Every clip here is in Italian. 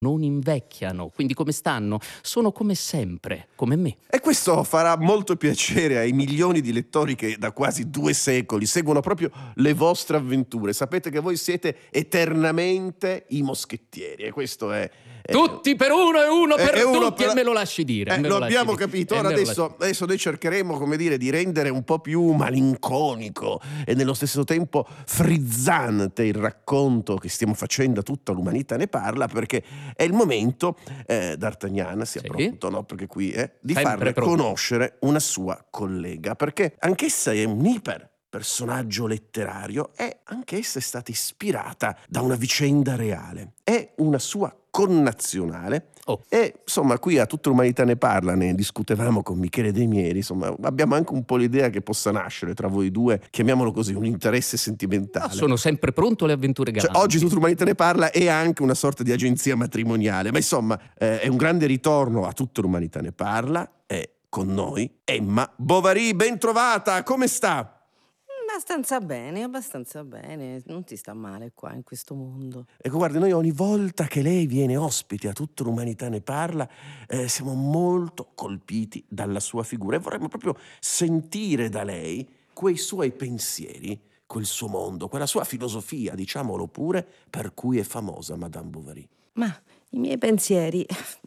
non invecchiano, quindi come stanno? Sono come sempre, come me. E questo farà molto piacere ai milioni di lettori che da quasi 2 secoli seguono proprio le vostre avventure. Sapete che voi siete eternamente i moschettieri, e questo è Tutti per uno e uno per è uno tutti, per- e me lo lasci dire. me lo lasci abbiamo dire, capito. e Ora me lo lasci- adesso noi cercheremo, come dire, di rendere un po' più malinconico e nello stesso tempo frizzante il racconto che stiamo facendo a tutta l'umanità ne parla, perché è il momento, D'Artagnan sia Sì. pronto, no? Perché qui di Sempre farle pronto. conoscere una sua collega, perché anch'essa è un iper personaggio letterario e anch'essa è stata ispirata da una vicenda reale. È una sua connazionale. Oh. E insomma, qui a tutta l'umanità ne parla, ne discutevamo con Michele De Mieri, insomma abbiamo anche un po' l'idea che possa nascere tra voi due, chiamiamolo così, un interesse sentimentale. Sono sempre pronto alle avventure Cioè, galanti. oggi tutta l'umanità ne parla è anche una sorta di agenzia matrimoniale, ma insomma è un grande ritorno a tutta l'umanità ne parla. E con noi Emma Bovary, ben trovata, come sta? Abbastanza bene, non ti sta male qua in questo mondo. Ecco, guardi, noi ogni volta che lei viene ospite a tutta l'umanità ne parla, siamo molto colpiti dalla sua figura e vorremmo proprio sentire da lei quei suoi pensieri, quel suo mondo, quella sua filosofia, diciamolo pure, per cui è famosa Madame Bovary. Ma i miei pensieri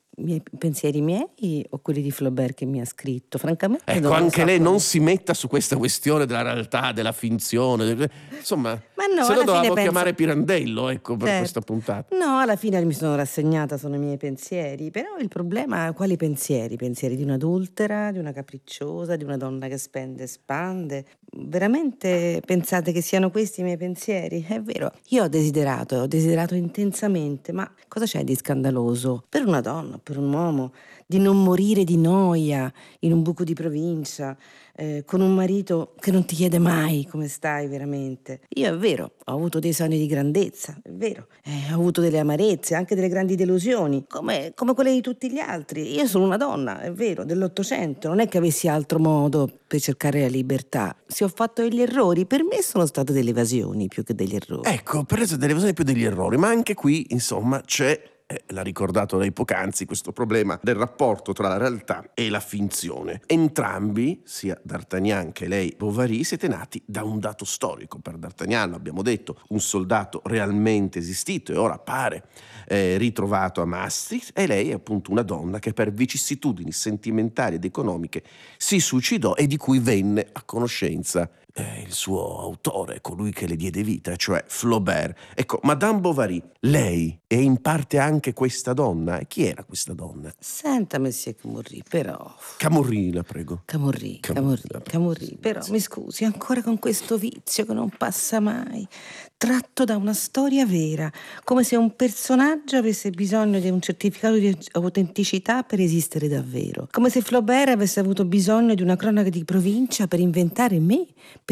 miei o quelli di Flaubert che mi ha scritto, francamente Ecco, non lo anche so lei non quali. si metta su questa questione della realtà, della finzione, insomma, Ma no, se no alla fine dovevamo penso- chiamare Pirandello, ecco, per Certo. questa puntata. No, alla fine mi sono rassegnata, sono i miei pensieri, però il problema, quali pensieri? Pensieri di un'adultera, di una capricciosa, di una donna che spende e spande. Veramente pensate che siano questi i miei pensieri? È vero, io ho desiderato intensamente, ma cosa c'è di scandaloso? Per una donna, per un uomo, di non morire di noia in un buco di provincia, con un marito che non ti chiede mai come stai veramente. Io è vero, ho avuto dei sogni di grandezza, è vero, ho avuto delle amarezze, anche delle grandi delusioni, come quelle di tutti gli altri. Io sono una donna, è vero, dell'Ottocento, non è che avessi altro modo per cercare la libertà. Se ho fatto degli errori, per me sono state delle evasioni più che degli errori. Ecco, per esempio delle evasioni più degli errori, ma anche qui, insomma, c'è, l'ha ricordato lei poc'anzi, questo problema del rapporto tra la realtà e la finzione. Entrambi, sia D'Artagnan che lei Bovary, siete nati da un dato storico. Per D'Artagnan, abbiamo detto, un soldato realmente esistito e ora pare ritrovato a Maastricht, e lei è appunto una donna che per vicissitudini sentimentali ed economiche si suicidò e di cui venne a conoscenza il suo autore, colui che le diede vita, cioè Flaubert. Ecco, Madame Bovary, lei è in parte anche questa donna. E chi era questa donna? Senta, Monsieur Camorri, però... Camorri, la prego. Camorri, però mi scusi, ancora con questo vizio che non passa mai, tratto da una storia vera, come se un personaggio avesse bisogno di un certificato di autenticità per esistere davvero, come se Flaubert avesse avuto bisogno di una cronaca di provincia per inventare me,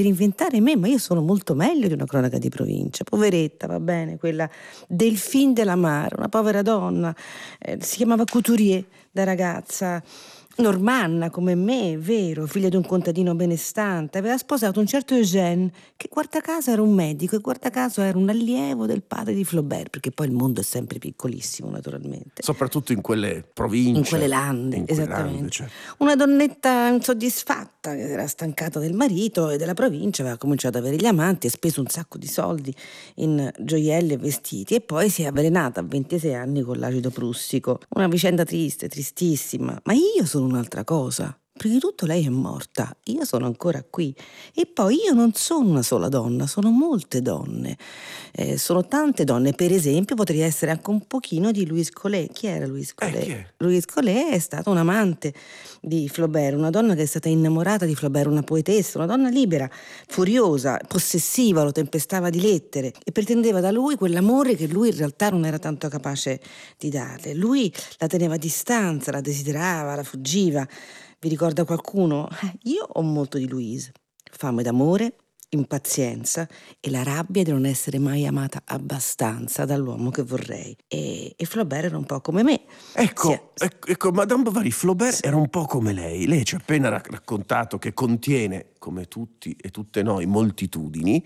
ma io sono molto meglio di una cronaca di provincia, poveretta, va bene, quella Delphine de la Mare, una povera donna, si chiamava Couturier da ragazza, normanna come me, è vero, figlia di un contadino benestante, aveva sposato un certo Eugène, che guarda caso era un medico e guarda caso era un allievo del padre di Flaubert, perché poi il mondo è sempre piccolissimo, naturalmente. Soprattutto in quelle province. In quelle lande, esattamente. Lande, cioè. Una donnetta insoddisfatta, che era stancata del marito e della provincia, aveva cominciato ad avere gli amanti e speso un sacco di soldi in gioielli e vestiti, e poi si è avvelenata a 26 anni con l'acido prussico. Una vicenda triste, tristissima, ma io sono un'altra cosa. Prima di tutto lei è morta, io sono ancora qui, e poi io non sono una sola donna, sono molte donne, sono tante donne. Per esempio potrei essere anche un pochino di Louise Collet. Chi era Louise Collet? Chi è? Louise Collet è stata un amante di Flaubert, una donna che è stata innamorata di Flaubert, una poetessa, una donna libera, furiosa, possessiva, lo tempestava di lettere e pretendeva da lui quell'amore che lui in realtà non era tanto capace di darle. Lui la teneva a distanza, la desiderava, la fuggiva. Vi ricorda qualcuno? Io ho molto di Louise. Fame d'amore, impazienza e la rabbia di non essere mai amata abbastanza dall'uomo che vorrei. E Flaubert era un po' come me. Ecco, Madame Bovary, Flaubert era un po' come lei. Lei ci ha appena raccontato che contiene, come tutti e tutte noi, moltitudini,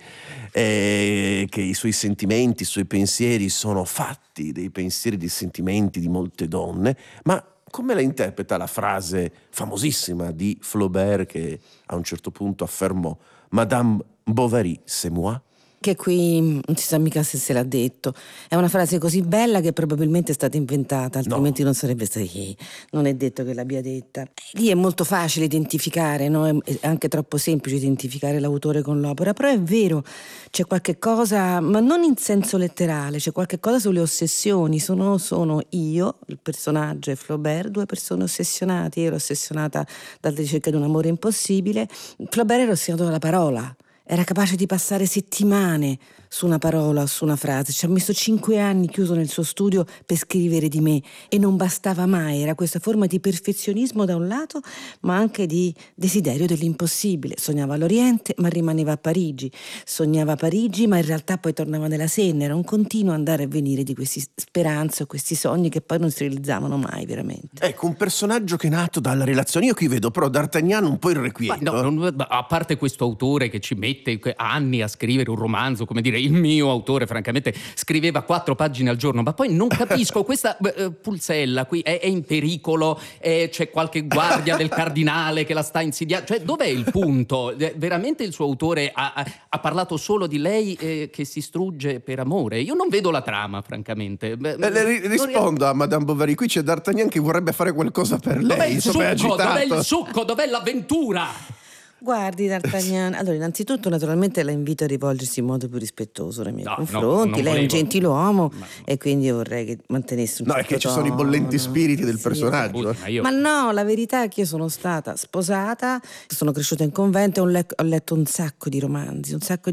che i suoi sentimenti, i suoi pensieri sono fatti dei pensieri, dei sentimenti di molte donne, ma come la interpreta la frase famosissima di Flaubert che a un certo punto affermò Madame Bovary, c'est moi? Che qui non si sa mica se l'ha detto. È una frase così bella che probabilmente è stata inventata, altrimenti non sarebbe stata. Non è detto che l'abbia detta. Lì è molto facile identificare, no? È anche troppo semplice identificare l'autore con l'opera, però è vero, c'è qualche cosa, ma non in senso letterale, c'è qualche cosa sulle ossessioni. Sono io, il personaggio e Flaubert, due persone ossessionate. Io ero ossessionata dalla ricerca di un amore impossibile, Flaubert era ossessionato dalla parola. Era capace di passare settimane su una parola o su una frase. Ci ha messo 5 anni chiuso nel suo studio per scrivere di me e non bastava mai. Era questa forma di perfezionismo da un lato, ma anche di desiderio dell'impossibile. Sognava all'Oriente, ma rimaneva a Parigi. Sognava a Parigi, ma in realtà poi tornava nella Senna. Era un continuo andare e venire di queste speranze o questi sogni che poi non si realizzavano mai veramente. Ecco, un personaggio che è nato dalla relazione. Io qui vedo però D'Artagnan un po' irrequieto. A parte questo autore che ci mette anni a scrivere un romanzo, come dire, il mio autore francamente scriveva 4 pagine al giorno, ma poi non capisco questa pulsella qui è in pericolo, c'è qualche guardia del cardinale che la sta insidiando, cioè dov'è il punto? Veramente il suo autore ha parlato solo di lei che si strugge per amore? Io non vedo la trama, francamente. Rispondo a Madame Bovary, qui c'è D'Artagnan che vorrebbe fare qualcosa per lei. Dov'è il succo? Dov'è il succo? Dov'è l'avventura? Guardi D'Artagnan, allora innanzitutto naturalmente la invito a rivolgersi in modo più rispettoso nei miei confronti. Lei è un gentiluomo e quindi io vorrei che mantenesse un certo è che ci sono i bollenti spiriti del personaggio. Ma no, la verità è che io sono stata sposata, sono cresciuta in convento e ho letto un sacco di romanzi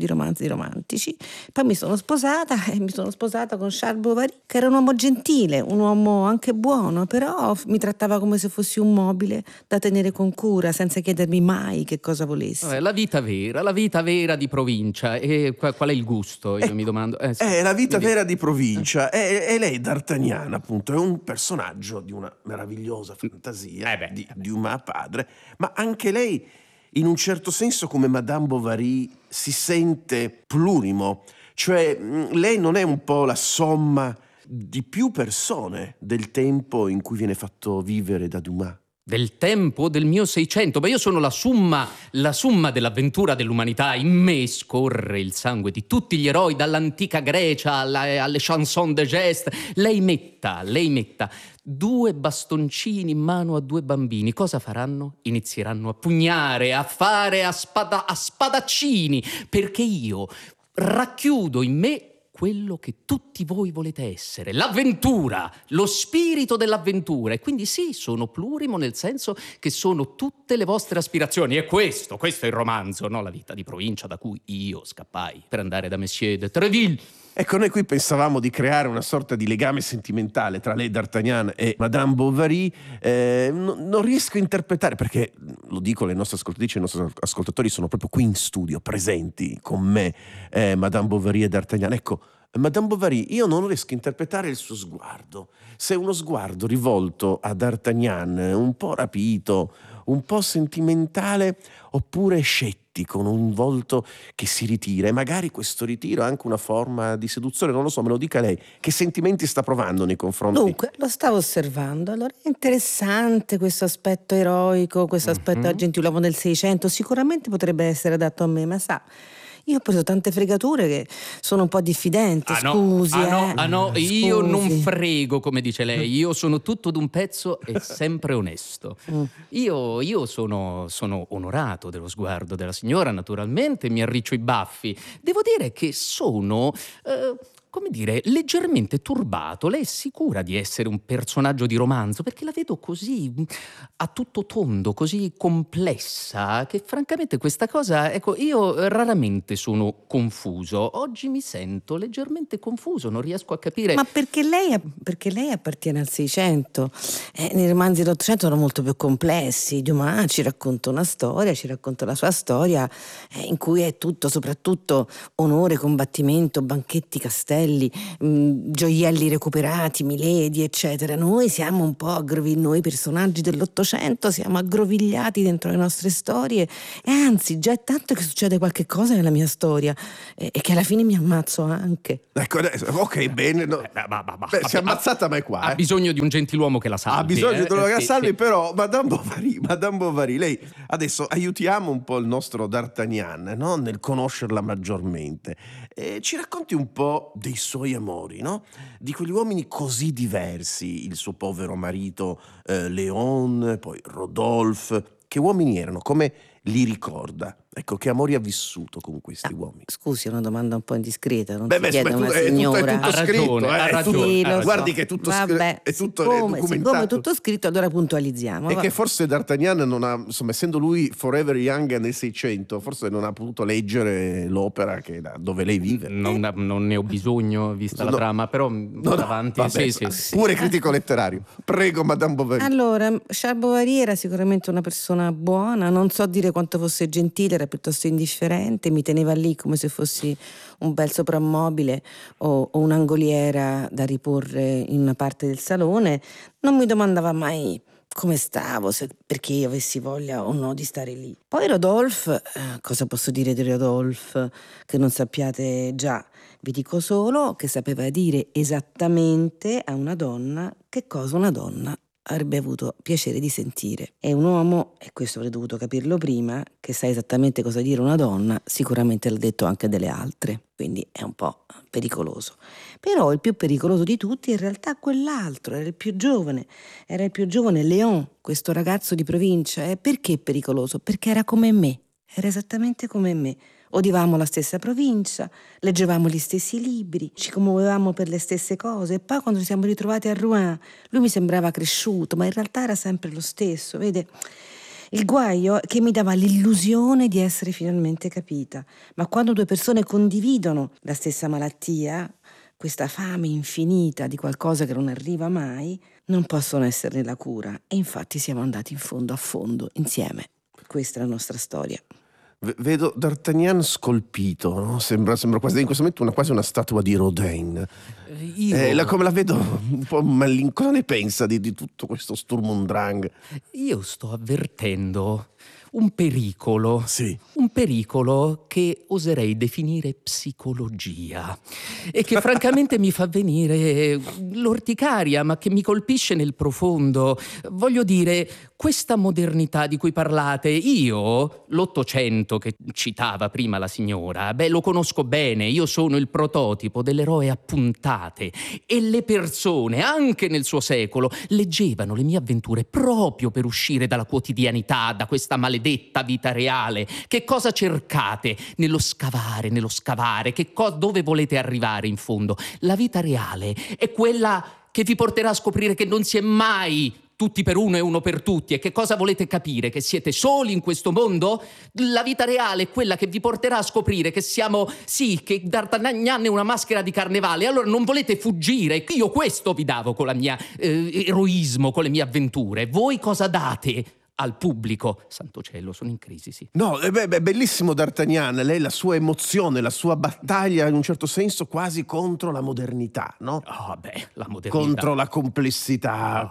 romantici. Poi mi sono sposata e mi sono sposata con Charles Bovary, che era un uomo gentile, un uomo anche buono, però mi trattava come se fossi un mobile da tenere con cura, senza chiedermi mai che cosa volessi. La vita vera di provincia. E qual è il gusto? Io mi domando. È la vita vera di provincia. E lei, D'Artagnan, appunto, è un personaggio di una meravigliosa fantasia di Dumas padre, ma anche lei, in un certo senso, come Madame Bovary, si sente plurimo. Cioè, lei non è un po' la somma di più persone del tempo in cui viene fatto vivere da Dumas? Del tempo del mio 600, ma io sono la summa dell'avventura dell'umanità. In me scorre il sangue di tutti gli eroi, dall'antica Grecia alle chanson de geste. Lei metta 2 bastoncini in mano a 2 bambini, cosa faranno? Inizieranno a pugnare, a fare a spadaccini, perché io racchiudo in me quello che tutti voi volete essere, l'avventura, lo spirito dell'avventura. E quindi sì, sono plurimo nel senso che sono tutte le vostre aspirazioni. E questo è il romanzo, no? La vita di provincia da cui io scappai per andare da Monsieur de Treville. Ecco, noi qui pensavamo di creare una sorta di legame sentimentale tra lei, D'Artagnan, e Madame Bovary. Non riesco a interpretare, perché, lo dico, le nostre ascoltatrici e i nostri ascoltatori sono proprio qui in studio, presenti con me, Madame Bovary e D'Artagnan. Ecco, Madame Bovary, io non riesco a interpretare il suo sguardo. Se è uno sguardo rivolto a D'Artagnan, un po' rapito, un po' sentimentale, oppure scettico, con un volto che si ritira, e magari questo ritiro è anche una forma di seduzione, non lo so, me lo dica lei. Che sentimenti sta provando nei confronti? Dunque, lo stavo osservando, allora è interessante questo aspetto eroico, questo aspetto a gentiluomo del 600, sicuramente potrebbe essere adatto a me, ma sa, io ho preso tante fregature che sono un po' diffidente, scusi. Io non frego, come dice lei, io sono tutto d'un pezzo e sempre onesto. Io sono onorato dello sguardo della signora, naturalmente, mi arriccio i baffi. Devo dire che sono come dire, leggermente turbato. Lei è sicura di essere un personaggio di romanzo? Perché la vedo così a tutto tondo, così complessa, che francamente questa cosa, ecco, io raramente sono confuso. Oggi mi sento leggermente confuso, non riesco a capire. Ma perché lei appartiene al 600. Nei romanzi dell'Ottocento sono molto più complessi. Dumas ci racconta una storia, ci racconta la sua storia, in cui è tutto, soprattutto onore, combattimento, banchetti, castelli, gioielli recuperati, miledi, eccetera. Noi siamo un po' noi personaggi dell'Ottocento siamo aggrovigliati dentro le nostre storie, e anzi già è tanto che succede qualche cosa nella mia storia e che alla fine mi ammazzo anche. Ecco, adesso, ok, bene. No. Beh, si è ammazzata, ma è qua. Ha bisogno di un gentiluomo che la salvi. Ha bisogno di uno che la Sì, salvi, sì. però Madame Bovary, lei adesso aiutiamo un po' il nostro D'Artagnan, no? Nel conoscerla maggiormente. Ci racconti un po' dei suoi amori, no? Di quegli uomini così diversi, il suo povero marito Léon, poi Rodolphe. Che uomini erano? Come li ricorda? Ecco, che amori ha vissuto con questi uomini? Scusi, è una domanda un po' indiscreta, non Beh, si chiede a una è signora. tutto Ha scritto, ragione, ha è ragione, tutto- Sì, lo so. guardi che è tutto, Vabbè, è tutto siccome è documentato. tutto scritto, allora puntualizziamo. E va. che forse D'Artagnan non ha, insomma, essendo lui forever young nel 600, forse non ha potuto leggere l'opera dove lei vive. Non ne ho bisogno, vista la No. trama, però No, vado avanti. vabbè, Sì. pure critico letterario. Prego, Madame Bovary. Allora, Charles Bovary era sicuramente una persona buona, non so dire quanto fosse gentile, era piuttosto indifferente, mi teneva lì come se fossi un bel soprammobile o un'angoliera da riporre in una parte del salone. Non mi domandava mai come stavo, perché io avessi voglia o no di stare lì. Poi Rodolphe, cosa posso dire di Rodolphe che non sappiate già? Vi dico solo che sapeva dire esattamente a una donna che cosa una donna avrebbe avuto piacere di sentire. È un uomo, e questo avrei dovuto capirlo prima, che sa esattamente cosa dire una donna, sicuramente l'ha detto anche delle altre, quindi è un po' pericoloso. Però il più pericoloso di tutti in realtà quell'altro, era il più giovane Léon, questo ragazzo di provincia. E perché pericoloso? Perché era come me, era esattamente come me. Odivamo la stessa provincia, leggevamo gli stessi libri, ci commuovevamo per le stesse cose, e poi quando ci siamo ritrovati a Rouen, lui mi sembrava cresciuto, ma in realtà era sempre lo stesso, vede? Il guaio è che mi dava l'illusione di essere finalmente capita, ma quando due persone condividono la stessa malattia, questa fame infinita di qualcosa che non arriva mai, non possono esserne la cura, e infatti siamo andati a fondo, insieme. Questa è la nostra storia. Vedo D'Artagnan scolpito, no? Sembra quasi in questo momento quasi una statua di Rodin. Come la vedo un po' cosa ne pensa di tutto questo Sturm und Drang? Io sto avvertendo un pericolo. Sì. Un pericolo che oserei definire psicologia e che francamente mi fa venire l'orticaria, ma che mi colpisce nel profondo. Voglio dire, questa modernità di cui parlate, io, l'Ottocento che citava prima la signora, lo conosco bene, io sono il prototipo dell'eroe a puntate, e le persone, anche nel suo secolo, leggevano le mie avventure proprio per uscire dalla quotidianità, da questa maledetta vita reale. Che cosa cercate nello scavare? Dove volete arrivare in fondo? La vita reale è quella che vi porterà a scoprire che non si è mai tutti per uno e uno per tutti. E che cosa volete capire? Che siete soli in questo mondo? La vita reale è quella che vi porterà a scoprire che che D'Artagnan è una maschera di carnevale. Allora non volete fuggire. Io questo vi davo con la mia eroismo, con le mie avventure. Voi cosa date al pubblico? Santo cielo, sono in crisi, sì. No, bellissimo D'Artagnan, lei la sua emozione, la sua battaglia in un certo senso quasi contro la modernità, no? La modernità. Contro la complessità,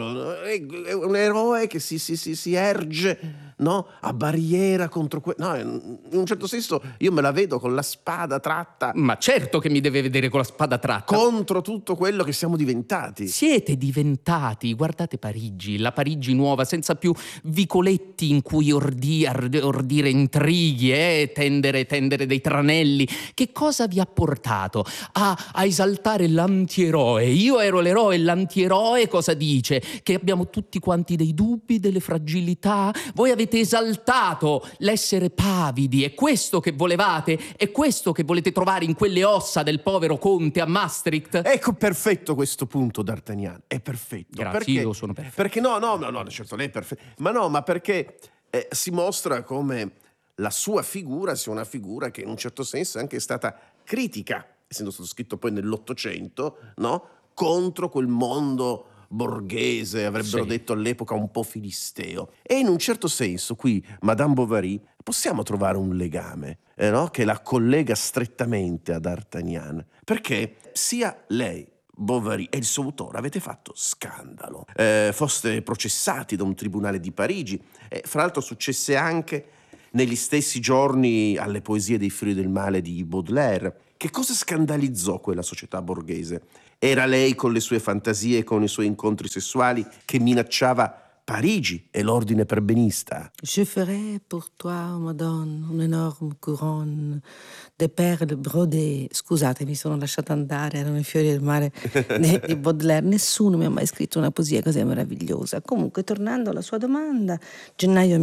è un eroe che si erge, no? A barriera contro no, in un certo senso io me la vedo con la spada tratta. Ma certo che mi deve vedere con la spada tratta. Contro tutto quello che siamo diventati. Siete diventati, guardate Parigi, la Parigi nuova, senza più vicoletti in cui ordire intrighi, tendere dei tranelli. Che cosa vi ha portato a esaltare l'antieroe? Io ero l'eroe, l'antieroe cosa dice? Che abbiamo tutti quanti dei dubbi, delle fragilità. Voi avete avete esaltato l'essere pavidi, è questo che volevate? È questo che volete trovare in quelle ossa del povero conte a Maastricht? Ecco, perfetto questo punto, D'Artagnan, è perfetto. Grazie, perché, io sono perfetto. Perché no, certo, lei è perfetto. Ma no, ma perché si mostra come la sua figura sia una figura che in un certo senso è anche stata critica, essendo stato scritto poi nell'Ottocento, no? Contro quel mondo borghese, avrebbero detto all'epoca un po' filisteo. E in un certo senso qui, Madame Bovary, possiamo trovare un legame, no? Che la collega strettamente a D'Artagnan, perché sia lei, Bovary, e il suo autore avete fatto scandalo, foste processati da un tribunale di Parigi, e fra l'altro successe anche negli stessi giorni alle poesie dei Fiori del Male di Baudelaire. Che cosa scandalizzò quella società borghese? Era lei con le sue fantasie e con i suoi incontri sessuali che minacciava Parigi e l'ordine perbenista? Je ferai pour toi, madone, un'enorme couronne de perles brodées. Scusate, mi sono lasciata andare, erano i Fiori del Mare di Baudelaire. Nessuno mi ha mai scritto una poesia così meravigliosa. Comunque, tornando alla sua domanda, gennaio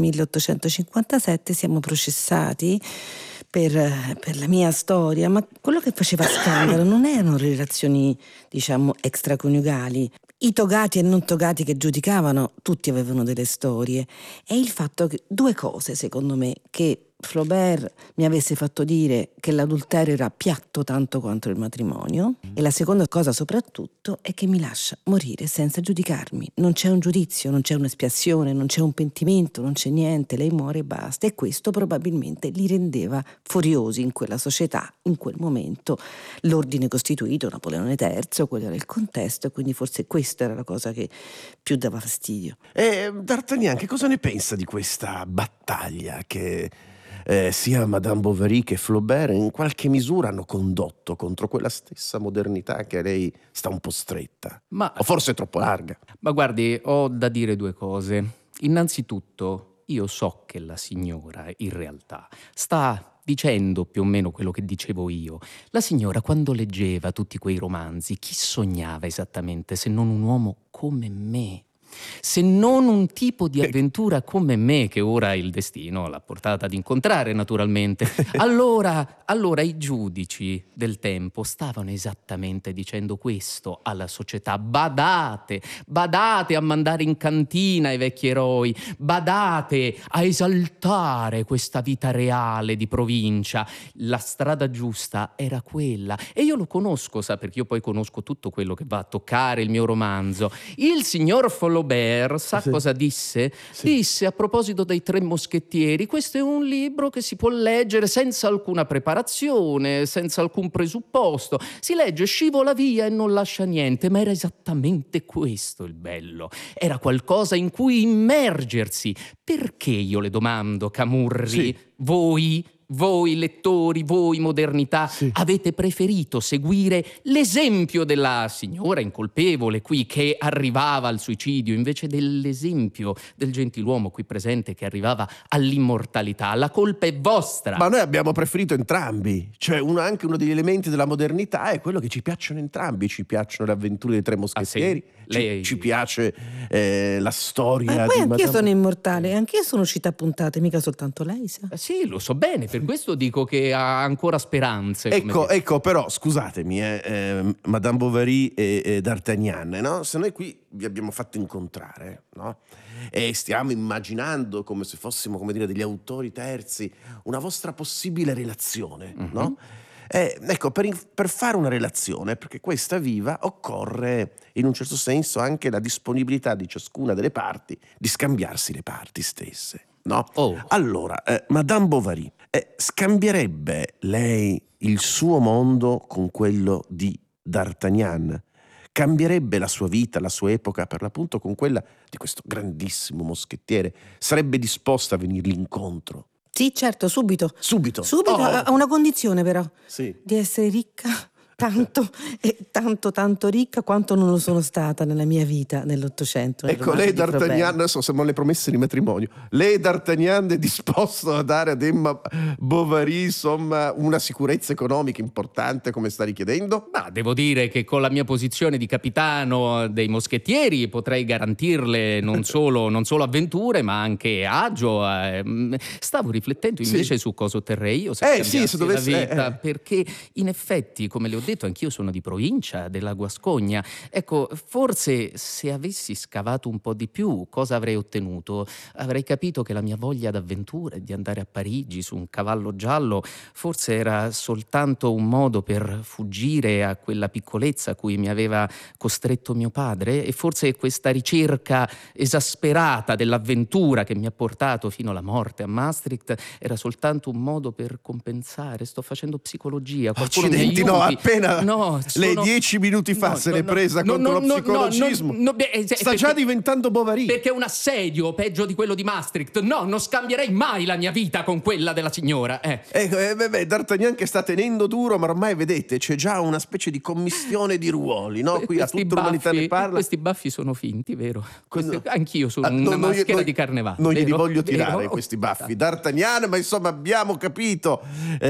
1857 siamo processati per la mia storia, ma quello che faceva scandalo non erano le relazioni, diciamo, extraconiugali. I togati e non togati che giudicavano, tutti avevano delle storie. E il fatto che, due cose secondo me, che Flaubert mi avesse fatto dire che l'adulterio era piatto tanto quanto il matrimonio, e la seconda cosa soprattutto è che mi lascia morire senza giudicarmi. Non c'è un giudizio, non c'è un'espiazione, non c'è un pentimento, non c'è niente, lei muore e basta. E questo probabilmente li rendeva furiosi in quella società, in quel momento. L'ordine costituito, Napoleone III, quello era il contesto, e quindi forse questa era la cosa che più dava fastidio. E D'Artagnan, che cosa ne pensa di questa battaglia che sia Madame Bovary che Flaubert in qualche misura hanno condotto contro quella stessa modernità che a lei sta un po' stretta? O forse è troppo larga? Ma guardi, ho da dire due cose. Innanzitutto, io so che la signora, in realtà, sta dicendo più o meno quello che dicevo io. La signora, quando leggeva tutti quei romanzi, chi sognava esattamente se non un uomo come me? Se non un tipo di avventura come me, che ora il destino l'ha portata ad incontrare, naturalmente. Allora i giudici del tempo stavano esattamente dicendo questo alla società. Badate a mandare in cantina i vecchi eroi, badate a esaltare questa vita reale di provincia. La strada giusta era quella, e io lo conosco, sa, perché io poi conosco tutto quello che va a toccare il mio romanzo. Il signor Flaubert, sa cosa disse? Disse a proposito dei Tre Moschettieri: questo è un libro che si può leggere senza alcuna preparazione, senza alcun presupposto, si legge, scivola via e non lascia niente. Ma era esattamente questo il bello, era qualcosa in cui immergersi. Perché, io le domando, Camurri, voi lettori, voi modernità, avete preferito seguire l'esempio della signora incolpevole qui che arrivava al suicidio, invece dell'esempio del gentiluomo qui presente che arrivava all'immortalità? La colpa è vostra. Ma noi abbiamo preferito entrambi. Cioè anche uno degli elementi della modernità è quello che ci piacciono entrambi. Ci piacciono le avventure dei Tre Moschettieri, ci piace la storia. Ma poi di anch'io sono immortale, anch'io sono città puntate, mica soltanto lei, sa? Sì, lo so bene, per questo dico che ha ancora speranze. Ecco, però scusatemi, Madame Bovary e D'Artagnan, no? Se noi qui vi abbiamo fatto incontrare, no? E stiamo immaginando, come se fossimo, come dire, degli autori terzi, una vostra possibile relazione, no? Ecco, per fare una relazione, perché questa viva, occorre in un certo senso anche la disponibilità di ciascuna delle parti di scambiarsi le parti stesse, no? Allora, Madame Bovary, scambierebbe lei il suo mondo con quello di D'Artagnan? Cambierebbe la sua vita, la sua epoca, per l'appunto, con quella di questo grandissimo moschettiere? Sarebbe disposta a venirgli incontro? Sì, certo, subito. Subito? A una condizione però. Sì. Di essere ricca, tanto e tanto ricca quanto non lo sono stata nella mia vita nell'Ottocento. Ecco, lei D'Artagnan, adesso siamo alle promesse di matrimonio, lei D'Artagnan è disposto a dare ad Emma Bovary, insomma, una sicurezza economica importante come sta richiedendo? Ma devo dire che con la mia posizione di capitano dei moschettieri potrei garantirle non solo avventure, ma anche agio. Stavo riflettendo invece su cosa otterrei io se cambiassi se dovesse, la vita, perché in effetti, come le ho detto, anch'io sono di provincia, della Guascogna. Ecco, forse se avessi scavato un po' di più, cosa avrei ottenuto? Avrei capito che la mia voglia d'avventure, di andare a Parigi su un cavallo giallo, forse era soltanto un modo per fuggire a quella piccolezza a cui mi aveva costretto mio padre, e forse questa ricerca esasperata dell'avventura che mi ha portato fino alla morte a Maastricht era soltanto un modo per compensare. Sto facendo psicologia. Qualcuno mi Accidenti, no, aiuti. appena No, lei sono- 10 minuti fa no, se no, l'è no, presa no, contro no, lo no, psicologismo. Sta già diventando Bovary. Perché un assedio peggio di quello di Maastricht. No, non scambierei mai la mia vita con quella della signora. Ecco, D'Artagnan che sta tenendo duro, ma ormai vedete c'è già una specie di commistione di ruoli, no? Qui a tutta l'umanità ne parla. Questi baffi sono finti, vero? No. Anch'io sono Ah, una maschera di carnevale. Non glieli vero? voglio tirare Vero? questi baffi D'Artagnan, ma insomma abbiamo capito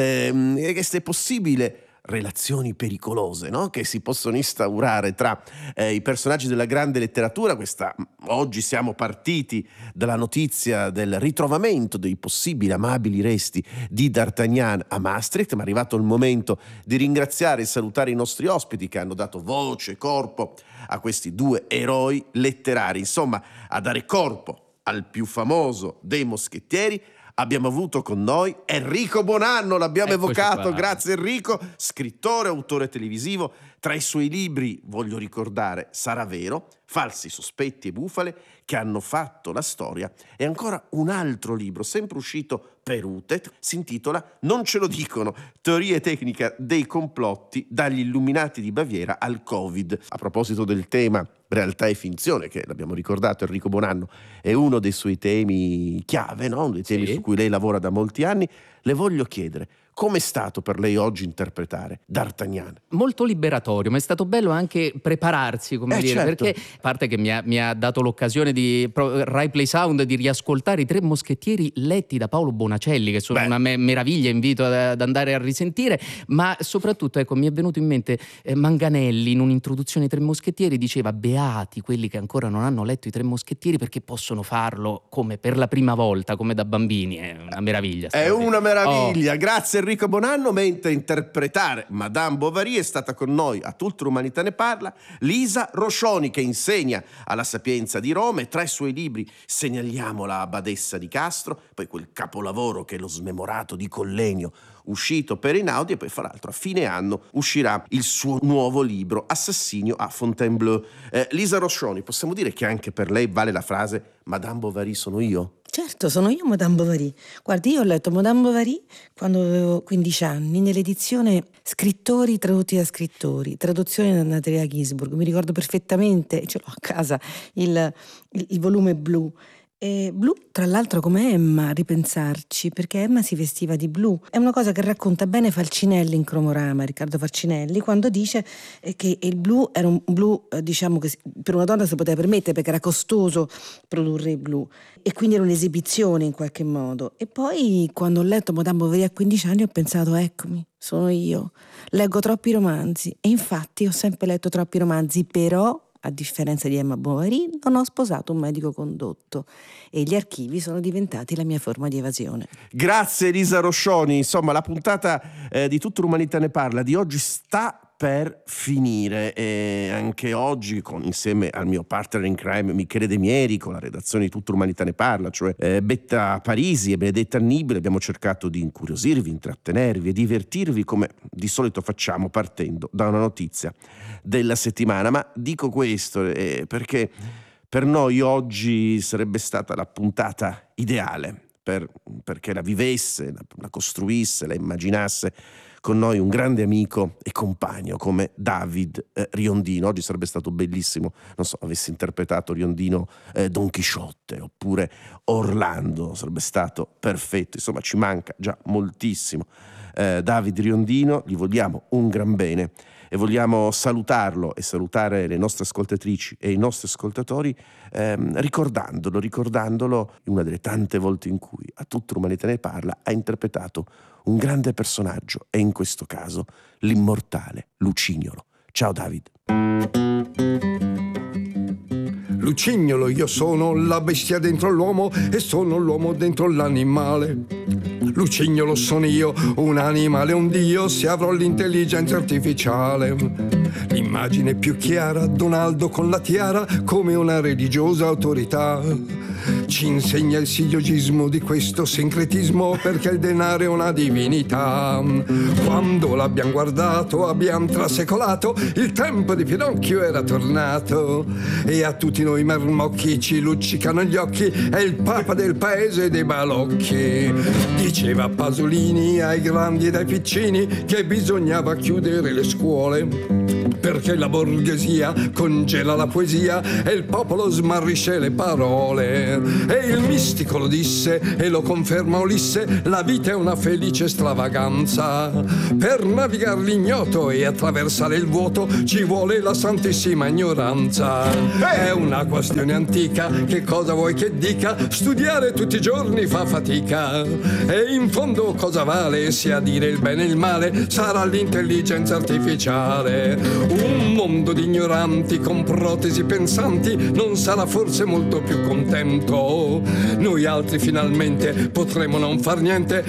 che se è possibile relazioni pericolose, no? Che si possono instaurare tra i personaggi della grande letteratura. Oggi siamo partiti dalla notizia del ritrovamento dei possibili amabili resti di D'Artagnan a Maastricht, ma è arrivato il momento di ringraziare e salutare i nostri ospiti che hanno dato voce e corpo a questi due eroi letterari. Insomma, a dare corpo al più famoso dei moschettieri abbiamo avuto con noi Enrico Bonanno, l'abbiamo Eccoci evocato, qua. grazie Enrico, scrittore, autore televisivo. Tra i suoi libri voglio ricordare Sarà vero, Falsi sospetti e bufale, che hanno fatto la storia, e ancora un altro libro, sempre uscito per Utet, si intitola Non ce lo dicono, teoria e tecnica dei complotti dagli illuminati di Baviera al Covid. A proposito del tema realtà e finzione, che l'abbiamo ricordato, Enrico Bonanno è uno dei suoi temi chiave, no? Uno dei temi Sì. su cui lei lavora da molti anni. Le voglio chiedere, com'è stato per lei oggi interpretare D'Artagnan? Molto liberatorio, ma è stato bello anche prepararsi, come dire, Certo. perché a parte che mi ha dato l'occasione di Rai Play Sound di riascoltare I Tre Moschettieri letti da Paolo Bonacelli, che sono una meraviglia, invito ad andare a risentire, ma soprattutto, ecco, mi è venuto in mente Manganelli in un'introduzione ai Tre Moschettieri diceva: beati quelli che ancora non hanno letto I Tre Moschettieri, perché possono farlo come per la prima volta, come da bambini. È una meraviglia. È una meraviglia, grazie Enrico Bonanno. Mentre interpretare Madame Bovary è stata con noi a Tutta l'umanità ne parla Lisa Roscioni, che insegna alla Sapienza di Roma, e tra i suoi libri segnaliamo La Badessa di Castro, poi quel capolavoro che è Lo smemorato di Collegno, uscito per Einaudi, e poi fra l'altro a fine anno uscirà il suo nuovo libro Assassinio a Fontainebleau. Lisa Roscioni, possiamo dire che anche per lei vale la frase Madame Bovary sono io? Certo, sono io Madame Bovary. Guardi, io ho letto Madame Bovary quando avevo 15 anni, nell'edizione Scrittori tradotti da scrittori, traduzione da Natalia Ginzburg. Mi ricordo perfettamente, ce l'ho a casa, il volume blu. E blu, tra l'altro, come Emma, a ripensarci, perché Emma si vestiva di blu. È una cosa che racconta bene Falcinelli in Cromorama, Riccardo Falcinelli, quando dice che il blu era un blu, diciamo che per una donna si poteva permettere perché era costoso produrre il blu, e quindi era un'esibizione in qualche modo. E poi quando ho letto Madame Bovary a 15 anni ho pensato: eccomi, sono io, leggo troppi romanzi. E infatti ho sempre letto troppi romanzi, però a differenza di Emma Bovary non ho sposato un medico condotto e gli archivi sono diventati la mia forma di evasione. Grazie Elisa Roscioni. Insomma, la puntata di Tutta l'umanità ne parla di oggi sta per finire, e anche oggi insieme al mio partner in crime Michele De Mieri, con la redazione di Tutta l'umanità ne parla, cioè Betta Parisi e Benedetta Annibile, abbiamo cercato di incuriosirvi, intrattenervi e divertirvi come di solito facciamo, partendo da una notizia della settimana. Ma dico questo perché per noi oggi sarebbe stata la puntata ideale perché la vivesse, la costruisse, la immaginasse con noi un grande amico e compagno come David Riondino. Oggi sarebbe stato bellissimo, non so, avesse interpretato Riondino Don Chisciotte oppure Orlando, sarebbe stato perfetto. Insomma, ci manca già moltissimo David Riondino, gli vogliamo un gran bene e vogliamo salutarlo e salutare le nostre ascoltatrici e i nostri ascoltatori ricordandolo in una delle tante volte in cui a tutta l'umanità ne parla ha interpretato un grande personaggio e in questo caso l'immortale Lucignolo. Ciao David. Lucignolo, io sono la bestia dentro l'uomo e sono l'uomo dentro l'animale. Lucignolo sono io, un animale, un dio, se avrò l'intelligenza artificiale. L'immagine più chiara, Donaldo con la tiara, come una religiosa autorità. Ci insegna il sillogismo di questo sincretismo, perché il denaro è una divinità. Quando l'abbiamo guardato, abbiamo trasecolato, il tempo di Pinocchio era tornato. E a tutti noi marmocchi ci luccicano gli occhi, è il papa del paese dei balocchi. Diceva Pasolini ai grandi e ai piccini che bisognava chiudere le scuole, perché la borghesia congela la poesia e il popolo smarrisce le parole. E il mistico lo disse e lo conferma Ulisse: la vita è una felice stravaganza. Per navigare l'ignoto e attraversare il vuoto ci vuole la santissima ignoranza. È una questione antica, che cosa vuoi che dica? Studiare tutti i giorni fa fatica. E in fondo cosa vale, sia a dire il bene e il male? Sarà l'intelligenza artificiale. Un mondo di ignoranti con protesi pensanti non sarà forse molto più contento. Noi altri finalmente potremo non far niente